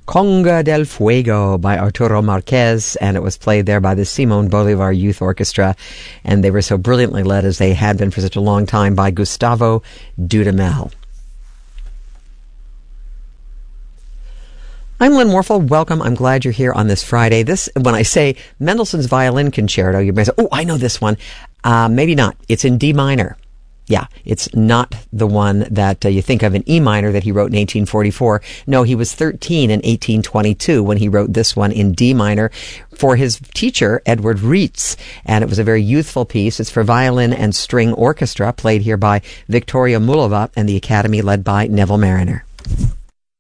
Conga del Fuego by Arturo Marquez, and it was played there by the Simon Bolivar Youth Orchestra, and they were so brilliantly led, as they had been for such a long time, by Gustavo Dudamel. I'm Lynn Warfel. Welcome. I'm glad you're here on this Friday. When I say Mendelssohn's Violin Concerto, you may say, oh, I know this one. Maybe not. It's in D minor. Yeah, it's not the one that you think of in E minor that he wrote in 1844. No, he was 13 in 1822 when he wrote this one in D minor for his teacher, Edward Reitz. And it was a very youthful piece. It's for violin and string orchestra, played here by Victoria Mulova and the Academy led by Neville Mariner.